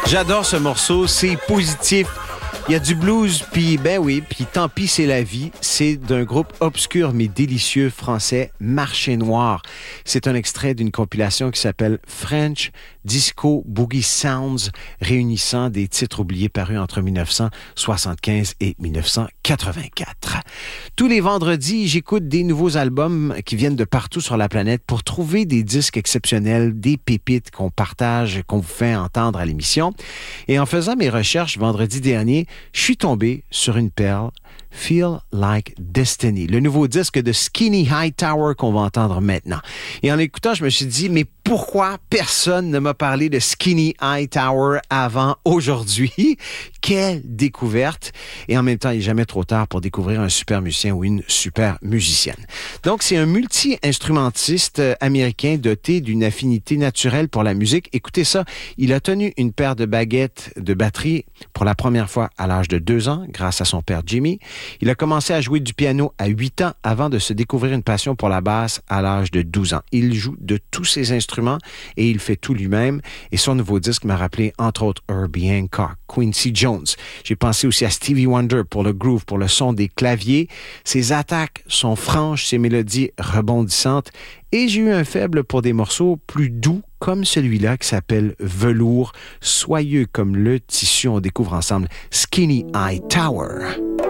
J'adore ce morceau, c'est positif. Il y a du blues, puis ben oui, puis tant pis c'est la vie. C'est d'un groupe obscur mais délicieux français, Marché Noir. C'est un extrait d'une compilation qui s'appelle French Disco Boogie Sounds, réunissant des titres oubliés parus entre 1975 et 1984. Tous les vendredis, j'écoute des nouveaux albums qui viennent de partout sur la planète pour trouver des disques exceptionnels, des pépites qu'on partage, qu'on vous fait entendre à l'émission. Et en faisant mes recherches vendredi dernier, je suis tombé sur une perle, Feel Like Destiny, le nouveau disque de Skinny Hightower qu'on va entendre maintenant. Et en l'écoutant, je me suis dit, mais pourquoi personne ne m'a parlé de Skinny Hightower avant aujourd'hui? Quelle découverte! Et en même temps, il n'est jamais trop tard pour découvrir un super musicien ou une super musicienne. Donc, c'est un multi-instrumentiste américain doté d'une affinité naturelle pour la musique. Écoutez ça, il a tenu une paire de baguettes de batterie pour la première fois à l'âge de 2 ans, grâce à son père Jimmy. Il a commencé à jouer du piano à 8 ans avant de se découvrir une passion pour la basse à l'âge de 12 ans. Il joue de tous ses instruments et il fait tout lui-même. Et son nouveau disque m'a rappelé, entre autres, Herbie Hancock, Quincy Jones. J'ai pensé aussi à Stevie Wonder pour le groove, pour le son des claviers. Ses attaques sont franches, ses mélodies rebondissantes. Et j'ai eu un faible pour des morceaux plus doux, comme celui-là qui s'appelle Velours, soyeux comme le tissu. On découvre ensemble Skinny Hightower.